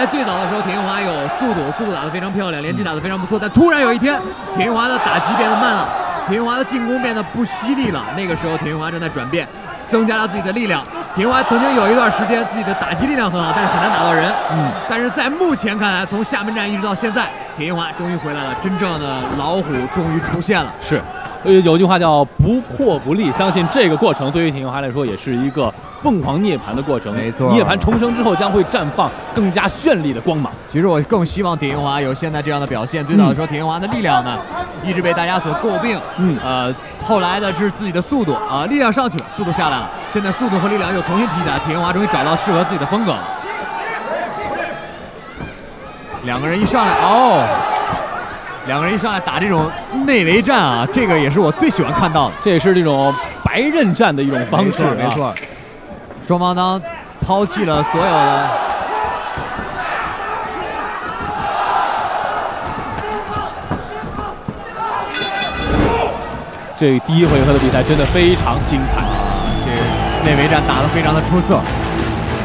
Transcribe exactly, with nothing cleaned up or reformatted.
最早的时候，田英华有速度，速度打得非常漂亮，连击打得非常不错。但突然有一天，田英华的打击变得慢了，田英华的进攻变得不犀利了。那个时候，田英华正在转变，增加了自己的力量。田英华曾经有一段时间自己的打击力量很好，但是很难打到人。嗯，但是在目前看来，从厦门站一直到现在，田英华终于回来了，真正的老虎终于出现了。 是，呃，有句话叫不破不立，相信这个过程对于田英华来说也是一个凤凰涅槃的过程。 没错， 涅槃重生之后将会绽放更加绚丽的光芒。 其实我更希望田英华有现在这样的表现。最早的时候，田英华的力量呢，一直被大家所诟病。嗯，呃，后来的是自己的速度啊、呃，力量上去了，速度下来了。现在速度和力量又重新提起来，田英华终于找到适合自己的风格了。两个人一上来，哦，两个人一上来打这种内围战啊，这个也是我最喜欢看到的。 这也是这种白刃战的一种方式、啊， 没错。双方当抛弃了所有的。 这第一回合的比赛真的非常精彩， 这内围战打得非常的出色。